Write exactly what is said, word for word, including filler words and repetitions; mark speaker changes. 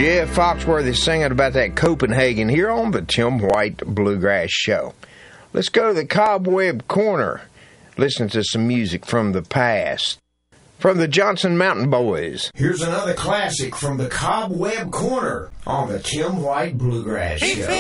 Speaker 1: Jeff Foxworthy singing about that Copenhagen here on the Tim White Bluegrass Show. Let's go to the Cobweb Corner. Listen to some music from the past. From the Johnson Mountain Boys.
Speaker 2: Here's another classic from the Cobweb Corner on the Tim White Bluegrass Show.